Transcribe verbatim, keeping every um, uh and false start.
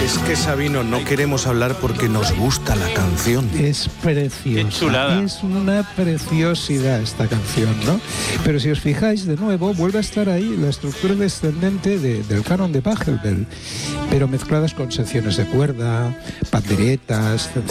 Es que, Sabino, no queremos hablar porque nos gusta la canción. Es preciosa. Qué chulada. Es una preciosidad esta canción, ¿no? Pero si os fijáis, de nuevo, vuelve a estar ahí la estructura descendente de, del canon de Pachelbel, pero mezcladas con secciones de cuerda, panderetas,